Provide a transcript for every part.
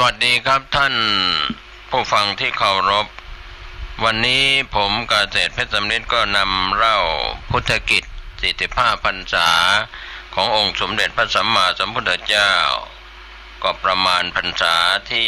วัสดีครับท่านผู้ฟังที่เคารพวันนี้ผมเกษตรเพชรสำริดก็นำเล่าพุทธกิจ45 พรรษาขององค์สมเด็จพระสัมมาสัมพุทธเจ้าก็ประมาณพรรษาที่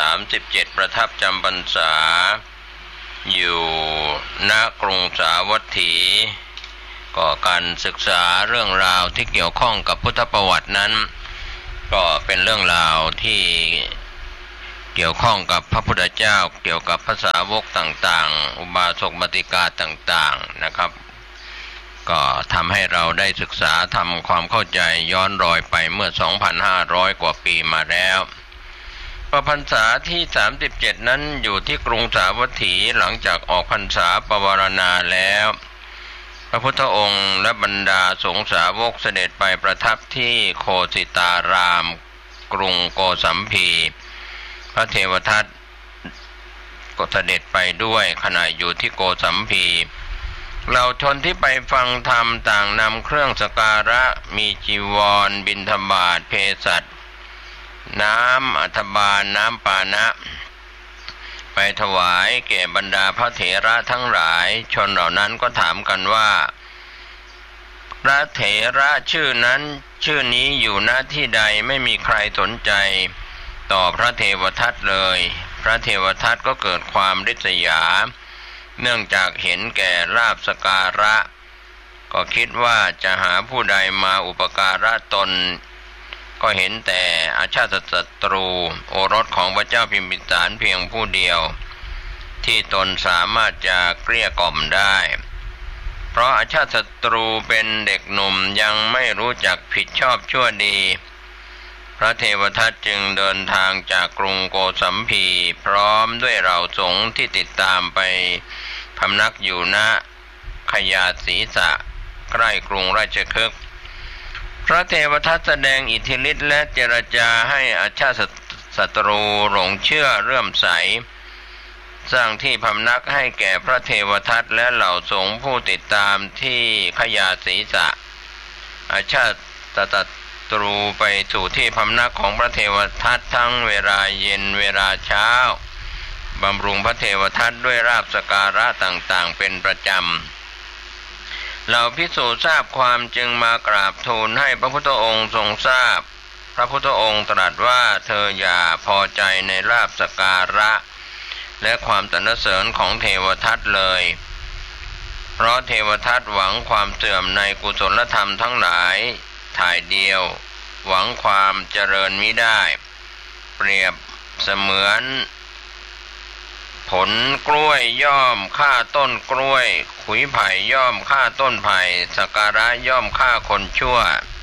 37ประทับจำพรรษาอยู่ณกรุงสาวัตถีก็การศึกษาเรื่องราวที่เกี่ยวข้องกับพุทธประวัตินั้นก็เป็นเรื่องราวที่เกี่ยวข้องกับพระพุทธเจ้าเกี่ยวกับพระสาวกต่างๆอุบาสกบัณฑิกาต่างๆนะครับก็ทำให้เราได้ศึกษาทำความเข้าใจย้อนรอยไปเมื่อ 2,500 กว่าปีมาแล้วพรรษาที่37นั้นอยู่ที่กรุงสาวัตถีหลังจากออกพรรษาปวารณาแล้วพระพุทธองค์และบรรดาสงฆ์สาวกเสด็จไปประทับที่โคสิตารามกรุงโกสัมพีพระเทวทัตก็เสด็จไปด้วยขณะอยู่ที่โกสัมพีเหล่าชนที่ไปฟังธรรมต่างนำเครื่องสักการะมีจีวรบิณฑบาตเภสัชน้ำอัฐบาลน้ำปานะไปถวายแก่บรรดาพระเถระทั้งหลายชนเหล่านั้นก็ถามกันว่าพระเถระชื่อนั้นชื่อนี้อยู่ณที่ใดไม่มีใครสนใจต่อพระเทวทัตเลยพระเทวทัตก็เกิดความริษยาเนื่องจากเห็นแก่ลาภสักการะก็คิดว่าจะหาผู้ใดมาอุปการะตนก็เห็นแต่อาชาติศัตรูโอรสของพระเจ้าพิมพิสารเพียงผู้เดียวที่ตนสามารถจะเกลี้ยกล่อมได้เพราะอาชาติศัตรูเป็นเด็กหนุ่มยังไม่รู้จักผิดชอบชั่วดีพระเทวทัตจึงเดินทางจากกรุงโกสัมพีพร้อมด้วยเหล่าสงฆ์ที่ติดตามไปพำนักอยู่ณขยาศีสะใกล้กรุงราชคฤห์พระเทวทัตแสดงอิทธิฤทธิ์และเจรจาให้อาชาติศัตรูหลงเชื่อเลื่อมใสสร้างที่พำนักให้แก่พระเทวทัตและเหล่าสงฆ์ผู้ติดตามที่ขยาศีสะอาชาติศัตรูไปสู่ที่พำนักของพระเทวทัตทั้งเวลาเย็นเวลาเช้าบำรุงพระเทวทัตด้วยลาภสักการะต่างๆเป็นประจำเหล่าภิกษุทราบความจึงมากราบทูลให้พระพุทธองค์ทรงทราบพระพุทธองค์ตรัสว่าเธออย่าพอใจในลาภสักการะและความสรรเสริญของเทวทัตเลยเพราะเทวทัตหวังความเสื่อมในกุศลธรรมทั้งหลายถ่ายเดียวหวังความเจริญมิได้เปรียบเสมือนผลกล้วยย่อมฆ่าต้นกล้วยขุยไผ่ย่อมฆ่าต้นไผ่สักการะย่อมฆ่าคนชั่ว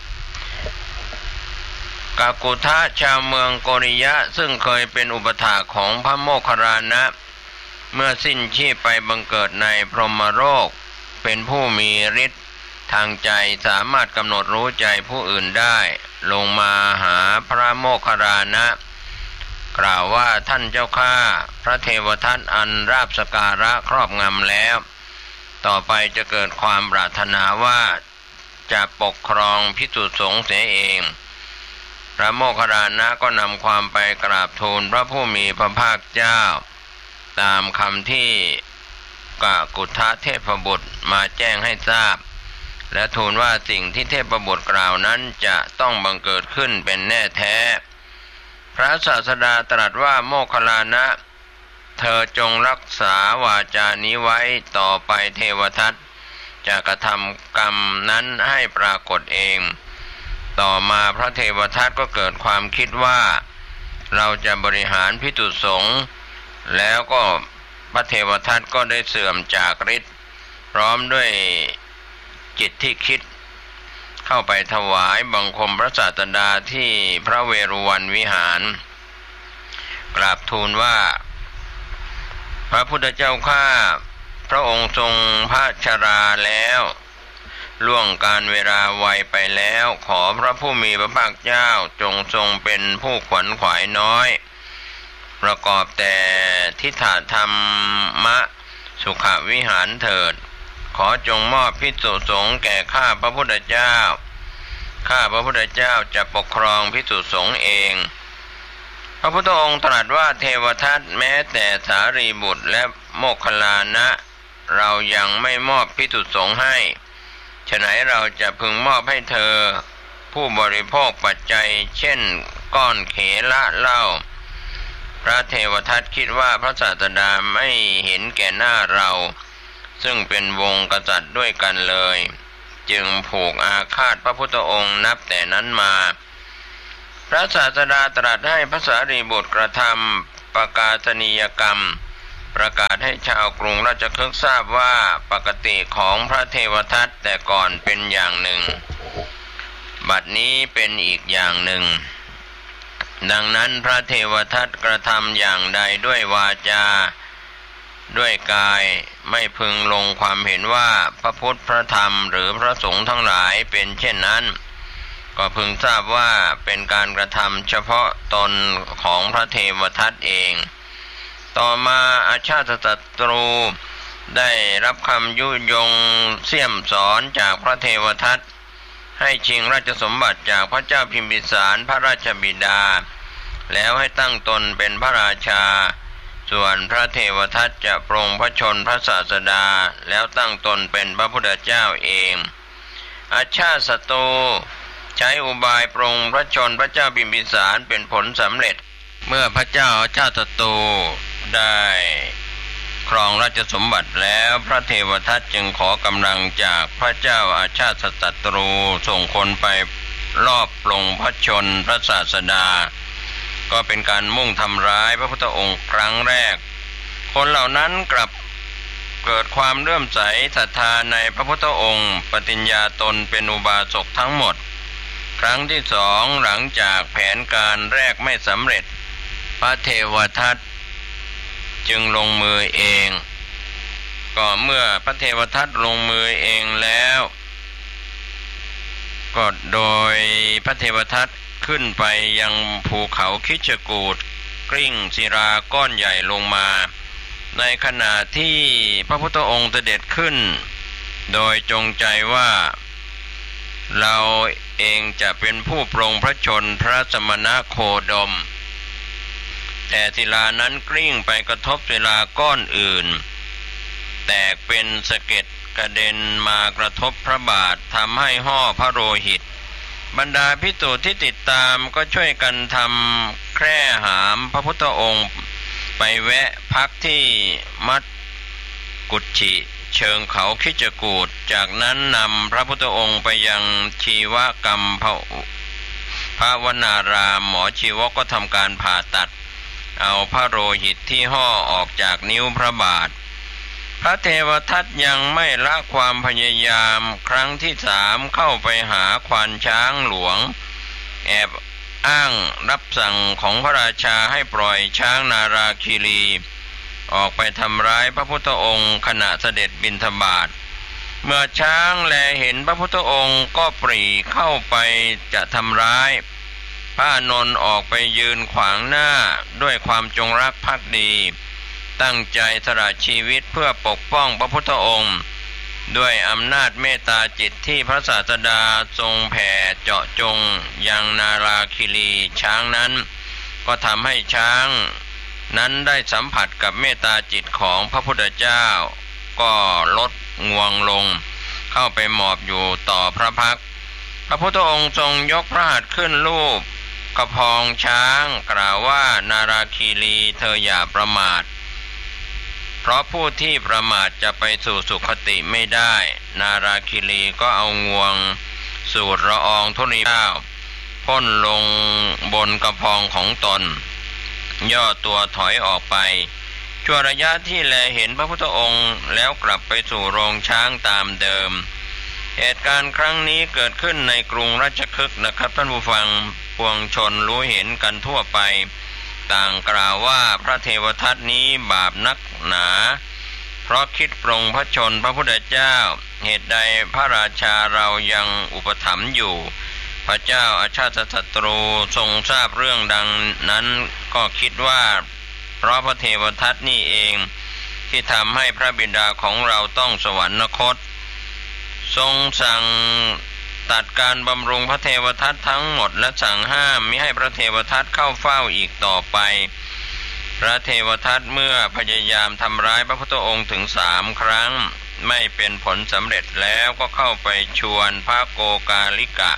กากุทะชาวเมืองโกริยะซึ่งเคยเป็นอุปถากของพระโมคคัลลานะเมื่อสิ้นชีพไปบังเกิดในพรหมโลกเป็นผู้มีฤทธิ์ทางใจสามารถกำหนดรู้ใจผู้อื่นได้ลงมาหาพระโมคคัลลานะกล่าวว่าท่านเจ้าข้าพระเทวทัตอันลาภสักการะครอบงำแล้วต่อไปจะเกิดความปรารถนาว่าจะปกครองภิกษุสงฆ์เสียเองพระโมคคัลลานะก็นำความไปกราบทูลพระผู้มีพระภาคเจ้าตามคำที่กากุทะเทพบุตรมาแจ้งให้ทราบและทูลว่าสิ่งที่เทพบุตรกล่าวนั้นจะต้องบังเกิดขึ้นเป็นแน่แท้พระศาสดาตรัสว่าโมคคัลลานะเธอจงรักษาวาจานี้ไว้ต่อไปเทวทัตจะกระทำกรรมนั้นให้ปรากฏเองต่อมาพระเทวทัตก็เกิดความคิดว่าเราจะบริหารภิกษุสงฆ์แล้วก็พระเทวทัตก็ได้เสื่อมจากฤทธิ์พร้อมด้วยจิตที่คิดเข้าไปถวายบังคมพระศาสดาที่พระเวรุวันวิหารกราบทูลว่าพระพุทธเจ้าข้าพระองค์ทรงพระชราแล้วล่วงการเวลาไวไปแล้วขอพระผู้มีพระภาคเจ้าจงทรงเป็นผู้ขวัญขวายน้อยประกอบแต่ทิฏฐธรรมะสุขวิหารเถิดขอจงมอบภิกษุสงฆ์แก่ข้าพระพุทธเจ้าข้าพระพุทธเจ้าจะปกครองภิกษุสงฆ์เองพระพุทธองค์ตรัสว่าเทวทัตแม้แต่สารีบุตรและโมคคัลลานะเรายังไม่มอบภิกษุสงฆ์ให้ฉะไหนเราจะพึงมอบให้เธอผู้บริโภคปัจจัยเช่นก้อนเขละเหล้าพระเทวทัตคิดว่าพระศาสดาไม่เห็นแก่หน้าเราซึ่งเป็นวงกษัตริย์ด้วยกันเลยจึงผูกอาฆาตพระพุทธองค์นับแต่นั้นมาพระศาสดาตรัสให้พระสารีบุตรกระทำประกาศนียกรรมประกาศให้ชาวกรุงราชคฤห์ทราบว่าปกติของพระเทวทัตแต่ก่อนเป็นอย่างหนึ่งบัดนี้เป็นอีกอย่างหนึ่งดังนั้นพระเทวทัตกระทำอย่างใดด้วยวาจาด้วยกายไม่พึงลงความเห็นว่าพระพุทธพระธรรมหรือพระสงฆ์ทั้งหลายเป็นเช่นนั้นก็พึงทราบว่าเป็นการกระทำเฉพาะตนของพระเทวทัตเองต่อมาอาชาติศัตรูได้รับคำยุยงเสี้ยมสอนจากพระเทวทัตให้ชิงราชสมบัติจากพระเจ้าพิมพิสารพระราชบิดาแล้วให้ตั้งตนเป็นพระราชาส่วนพระเทวทัตจะปรงพระชนพระศาสดาแล้วตั้งตนเป็นพระพุทธเจ้าเองอาชาติศัตรูใช้อุบายปรงพระชนพระเจ้าพิมพิสารเป็นผลสำเร็จเมื่อพระเจ้าอาชาติศัตรูได้ครองราชสมบัติแล้วพระเทวทัตจึงขอกำลังจากพระเจ้าอาชาติศัตรูส่งคนไปลอบปลงพระชนพระศาสดาก็เป็นการมุ่งทำร้ายพระพุทธองค์ครั้งแรกคนเหล่านั้นกลับเกิดความเลื่อมใสศรัทธาในพระพุทธองค์ปฏิญญาตนเป็นอุบาสกทั้งหมดครั้งที่สองหลังจากแผนการแรกไม่สำเร็จพระเทวทัตจึงลงมือเองก็เมื่อพระเทวทัตลงมือเองแล้วก็โดยพระเทวทัตขึ้นไปยังภูเขาคิชกูฏกลิ้งศิลาก้อนใหญ่ลงมาในขณะที่พระพุทธองค์เสด็จขึ้นโดยจงใจว่าเราเองจะเป็นผู้ปรงพระชนพระสมณโคดมแต่ศิลานั้นกลิ้งไปกระทบศิลาก้อนอื่นแตกเป็นสะเก็ดกระเด็นมากระทบพระบาททำให้ห่อพระโลหิตบรรดาภิกษุที่ติดตามก็ช่วยกันทำแคร่หามพระพุทธองค์ไปแวะพักที่มัดกุฏฉิเชิงเขาคิจกูฏจากนั้นนำพระพุทธองค์ไปยังชีวกรรมภาวนารามหมอชีวกก็ทำการผ่าตัดเอาพระโลหิตที่ห่อออกจากนิ้วพระบาทพระเทวทัตยังไม่ละความพยายามครั้งที่สามเข้าไปหาควานช้างหลวงแอบอ้างรับสั่งของพระราชาให้ปล่อยช้างนาราคีรีออกไปทำร้ายพระพุทธองค์ขณะเสด็จบิณฑบาตเมื่อช้างแลเห็นพระพุทธองค์ก็ปรีเข้าไปจะทำร้ายพระอานนท์ออกไปยืนขวางหน้าด้วยความจงรักภักดีตั้งใจสละชีวิตเพื่อปกป้องพระพุทธองค์ด้วยอำนาจเมตตาจิตที่พระศาสดาทรงแผ่เจาะจงยังนาราคิรีช้างนั้นก็ทำให้ช้างนั้นได้สัมผัสกับเมตตาจิตของพระพุทธเจ้าก็ลดงวงลงเข้าไปหมอบอยู่ต่อพระพักตร์พระพุทธองค์ทรงยกพระหัตถ์ขึ้นลูบกระพองช้างกล่าวว่านาราคีรีเธออย่าประมาทเพราะผู้ที่ประมาทจะไปสู่สุคติไม่ได้นาราคิรีก็เอางวงสูดละอองธุลีเก้าพ่นลงบนกระพองของตนย่อตัวถอยออกไปชั่วระยะที่แลเห็นพระพุทธองค์แล้วกลับไปสู่โรงช้างตามเดิมเหตุการณ์ครั้งนี้เกิดขึ้นในกรุงราชคฤห์นะครับท่านผู้ฟังปวงชนรู้เห็นกันทั่วไปต่างกล่าวว่าพระเทวทัตนี้บาปนักหนาเพราะคิดปรงพระชนพระพุทธเจ้าเหตุใดพระราชาเรายังอุปถัมภ์อยู่พระเจ้าอาชาติศัตรูทรงทราบเรื่องดังนั้นก็คิดว่าเพราะพระเทวทัตนี่เองที่ทำให้พระบิดาของเราต้องสวรรคตทรงสั่งตัดการบำรุงพระเทวทัตทั้งหมดและสั่งห้ามมิให้พระเทวทัตเข้าเฝ้าอีกต่อไปพระเทวทัตเมื่อพยายามทำร้ายพระพุทธองค์ถึง3 ครั้งไม่เป็นผลสำเร็จแล้วก็เข้าไปชวนพระโกกาลิกะ